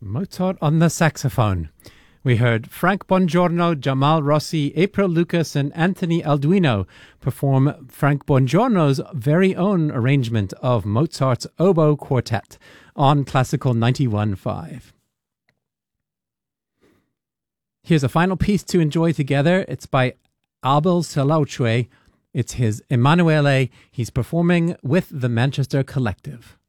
Mozart on the saxophone. We heard Frank Bongiorno, Jamal Rossi, April Lucas, and Anthony Alduino perform Frank Bongiorno's very own arrangement of Mozart's Oboe Quartet on Classical 91.5. Here's a final piece to enjoy together. It's by Abel Selaucue. It's his Emanuele. He's performing with the Manchester Collective.